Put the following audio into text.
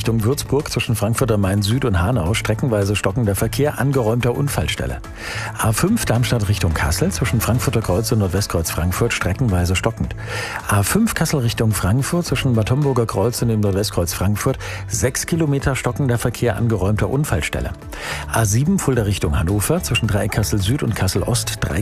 Richtung Würzburg zwischen Frankfurt am Main Süd und Hanau streckenweise stockender Verkehr, angeräumter Unfallstelle. A5 Darmstadt Richtung Kassel zwischen Frankfurter Kreuz und Nordwestkreuz Frankfurt streckenweise stockend. A5 Kassel Richtung Frankfurt zwischen Bad Homburger Kreuz und dem Nordwestkreuz Frankfurt 6 Kilometer stockender Verkehr, angeräumter Unfallstelle. A7 Fulda Richtung Hannover zwischen Dreieck Kassel Süd und Kassel Ost 3